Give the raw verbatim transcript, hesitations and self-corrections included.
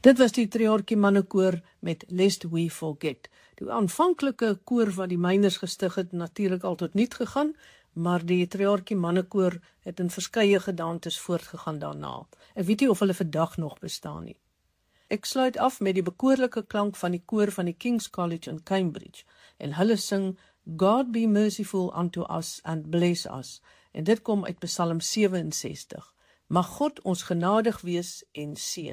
Dit was die Triarchie Mannekoor met Lest We Forget. Die aanvanklike koor wat die Myners gestig het, natuurlik al tot niet gegaan, maar die Triarchie Mannekoor het in verskeie gedaantes voortgegaan daarna. Ek weet nie of hulle vandag nog bestaan nie. Ek sluit af met die bekoorlike klank van die koor van die King's College in Cambridge, en hulle sing God be merciful unto us and bless us, en dit kom uit Psalm sewe en sestig. Mag God ons genadig wees en seën.